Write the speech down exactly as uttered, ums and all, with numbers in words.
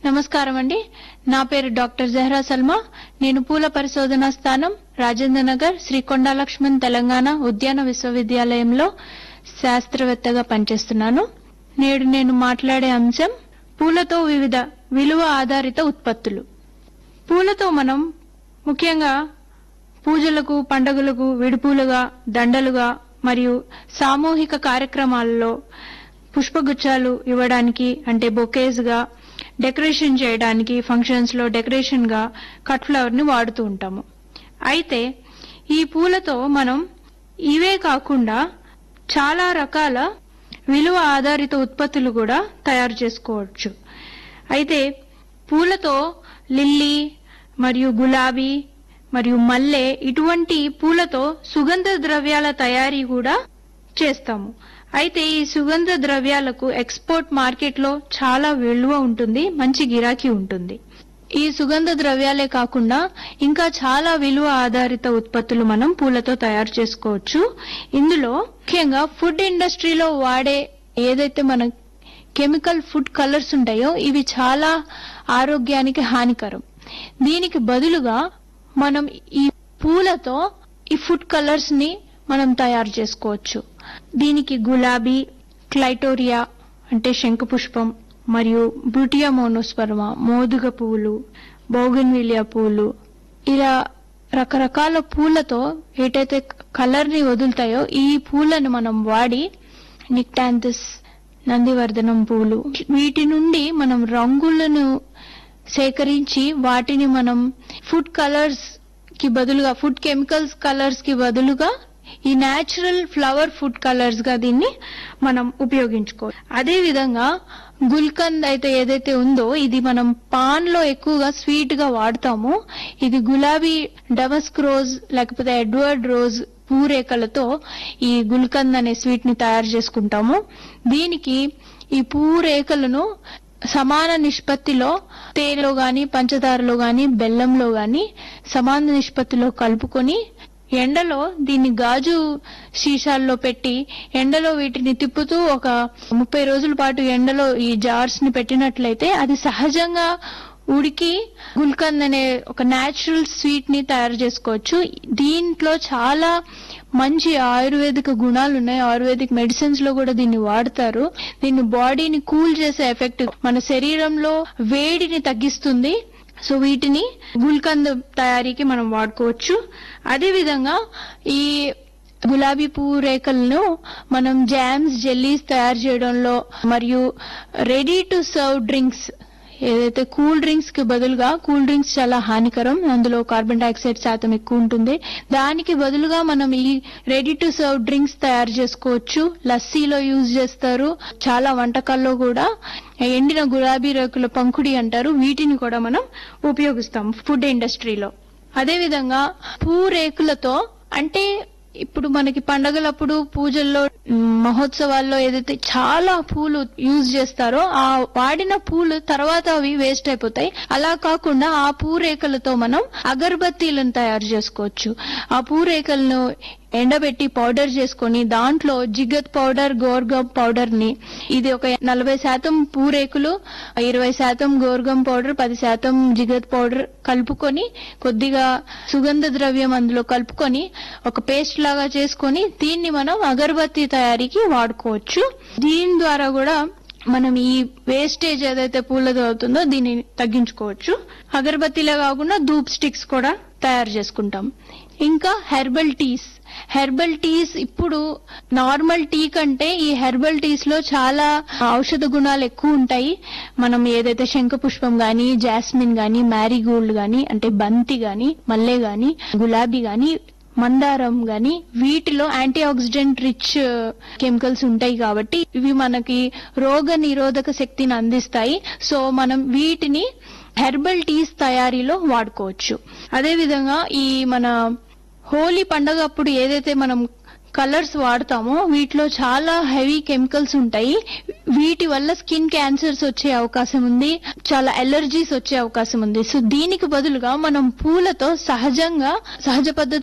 నమస్కారం అండి. నా పేరు డాక్టర్ జహరా సల్మా. నేను పూల పరిశోధనా స్థానం రాజేంద్ర నగర్ శ్రీ కొండా లక్ష్మణ్ తెలంగాణ ఉద్యాన విశ్వవిద్యాలయంలో శాస్త్రవేత్తగా పనిచేస్తున్నాను. నేడు నేను మాట్లాడే అంశం పూలతో వివిధ విలువ ఆధారిత ఉత్పత్తులు. పూలతో మనం ముఖ్యంగా పూజలకు, పండుగలకు విడిపూలుగా, దండలుగా మరియు సామూహిక కార్యక్రమాలలో పుష్పగుచ్చాలు ఇవ్వడానికి అంటే బొకేస్ గా, డెకరేషన్ చేయడానికి, ఫంక్షన్స్ లో డెకరేషన్ గా కట్ ఫ్లవర్ ని వాడుతూ ఉంటాము. అయితే ఈ పూలతో మనం ఇవే కాకుండా చాలా రకాల విలువ ఆధారిత ఉత్పత్తులు కూడా తయారు చేసుకోవచ్చు. అయితే పూలతో లిల్లీ మరియు గులాబీ మరియు మల్లె ఇటువంటి పూలతో సుగంధ ద్రవ్యాల తయారీ కూడా చేస్తాము. అయితే ఈ సుగంధ ద్రవ్యాలకు ఎక్స్పోర్ట్ మార్కెట్ లో చాలా విలువ ఉంటుంది, మంచి గిరాకీ ఉంటుంది. ఈ సుగంధ ద్రవ్యాలే కాకుండా ఇంకా చాలా విలువ ఆధారిత ఉత్పత్తులు మనం పూలతో తయారు చేసుకోవచ్చు. ఇందులో ముఖ్యంగా ఫుడ్ ఇండస్ట్రీలో వాడే ఏదైతే మన కెమికల్ ఫుడ్ కలర్స్ ఉంటాయో ఇవి చాలా ఆరోగ్యానికి హానికరం. దీనికి బదులుగా మనం ఈ పూలతో ఈ ఫుడ్ కలర్స్ ని మనం తయారు చేసుకోవచ్చు. దీనికి గులాబీ, క్లైటోరియా అంటే శంఖపుష్పం మరియు బ్యూటియా మోనోస్పర్మ, మోదుగ పువ్వులు, బౌగన్విలియా పువ్వులు ఇలా రకరకాల పూలతో ఏటైతే కలర్ ని వదులుతాయో ఈ పూలను మనం వాడి నిక్టాంథస్, నందివర్ధనం పువ్వులు వీటి నుండి మనం రంగులను సేకరించి వాటిని మనం ఫుడ్ కలర్స్ కి బదులుగా, ఫుడ్ కెమికల్స్ కలర్స్ కి బదులుగా ఈ నేచురల్ ఫ్లవర్ ఫుడ్ కలర్స్ గా దీన్ని మనం ఉపయోగించుకోవచ్చు. అదే విధంగా గుల్కంద్ అయితే ఏదైతే ఉందో ఇది మనం పాన్ లో ఎక్కువగా స్వీట్ గా వాడతాము. ఇది గులాబీ డమస్క్ రోజ్ లేకపోతే ఎడ్వర్డ్ రోజ్ పూరేకలతో ఈ గుల్కంద్ అనే స్వీట్ ని తయారు చేసుకుంటాము. దీనికి ఈ పూరేకలను సమాన నిష్పత్తిలో తేనెలో గాని, పంచదారలో గాని, బెల్లంలో గాని సమాన నిష్పత్తిలో కలుపుకొని ఎండలో దీన్ని గాజు సీసాల్లో పెట్టి ఎండలో వీటిని తిప్పుతూ ఒక ముప్పై రోజుల పాటు ఎండలో ఈ జార్స్ ని పెట్టినట్లయితే అది సహజంగా ఉడికి గుల్కంద్ అనే ఒక నేచురల్ స్వీట్ ని తయారు చేసుకోవచ్చు. దీంట్లో చాలా మంచి ఆయుర్వేదిక గుణాలు ఉన్నాయి. ఆయుర్వేదిక్ మెడిసిన్స్ లో కూడా దీన్ని వాడతారు. దీన్ని బాడీని కూల్ చేసే ఎఫెక్ట్, మన శరీరంలో వేడిని తగ్గిస్తుంది. సో వీటిని గుల్కంద్ తయారీకి మనం వాడుకోవచ్చు. అదే విధంగా ఈ గులాబీ పువ్వు రేకలను మనం జామ్స్, జెల్లీస్ తయారు చేయడంలో మరియు రెడీ టు సర్వ్ డ్రింక్స్, ఏదైతే కూల్ డ్రింక్స్ కి బదులుగా, కూల్ డ్రింక్స్ చాలా హానికరం, అందులో కార్బన్ డైఆక్సైడ్ శాతం ఎక్కువ ఉంటుంది. దానికి బదులుగా మనం ఈ రెడీ టు సర్వ్ డ్రింక్స్ తయారు చేసుకోవచ్చు. లస్సీలో యూజ్ చేస్తారు, చాలా వంటకాల్లో కూడా ఎండిన గులాబీ రేకుల పంకుడి అంటారు, వీటిని కూడా మనం ఉపయోగిస్తాం ఫుడ్ ఇండస్ట్రీలో. అదే విధంగా పూ రేకులతో అంటే ఇప్పుడు మనకి పండగలప్పుడు, పూజల్లో, మహోత్సవాల్లో ఏదైతే చాలా పూలు యూజ్ చేస్తారో ఆ వాడిన పూలు తర్వాత అవి వేస్ట్ అయిపోతాయి. అలా కాకుండా ఆ పూరేకలతో మనం అగరబత్తీలను తయారు చేసుకోవచ్చు. ఆ పూరేకలను ఎండబెట్టి పౌడర్ చేసుకొని దాంట్లో జిగత్ పౌడర్, గోర్గం పౌడర్ ని, ఇది ఒక నలభై శాతం పూరేకులు, ఇరవై శాతం గోర్గం పౌడర్, పది శాతం జిగత్ పౌడర్ కలుపుకొని కొద్దిగా సుగంధ ద్రవ్యం అందులో కలుపుకొని ఒక పేస్ట్ లాగా చేసుకొని దీన్ని మనం అగరబత్తి తయారీకి వాడుకోవచ్చు. దీని ద్వారా కూడా మనం ఈ వేస్టేజ్ ఏదైతే పూలతో అవుతుందో దీన్ని తగ్గించుకోవచ్చు. అగరబత్తిలే కాకుండా ధూప్ స్టిక్స్ కూడా తయారు చేసుకుంటాం. ఇంకా హెర్బల్ టీస్. హెర్బల్ టీస్ ఇప్పుడు నార్మల్ టీ కంటే ఈ హెర్బల్ టీస్ లో చాలా ఔషధ గుణాలు ఎక్కువ ఉంటాయి. మనం ఏదైతే శంఖపుష్పం గాని, జాస్మిన్ గాని, మ్యారీగోల్డ్ గాని అంటే బంతి గాని, మల్లె గాని, గులాబీ గాని, మందారం గాని వీటిలో యాంటీ ఆక్సిడెంట్ రిచ్ కెమికల్స్ ఉంటాయి కాబట్టి ఇవి మనకి రోగ నిరోధక శక్తిని అందిస్తాయి. సో మనం వీటిని హెర్బల్ టీస్ తయారీలో వాడుకోవచ్చు. అదే విధంగా ఈ మన హోలీ పండగ అప్పుడు ఏదైతే మనం కలర్స్ వాడతామో వీటిలో చాలా హెవీ కెమికల్స్ ఉంటాయి. వీటి వల్ల స్కిన్ క్యాన్సర్స్ వచ్చే అవకాశం ఉంది, చాలా ఎలర్జీస్ వచ్చే అవకాశం ఉంది. సో దీనికి బదులుగా మనం పూలతో సహజంగా, సహజ పద్ధతి